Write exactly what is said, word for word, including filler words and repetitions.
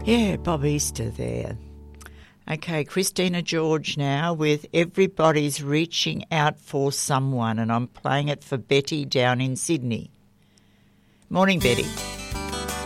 Yeah, Bob Easter there. Okay, Christina George now with Everybody's Reaching Out for Someone, and I'm playing it for Betty down in Sydney. Morning, Betty.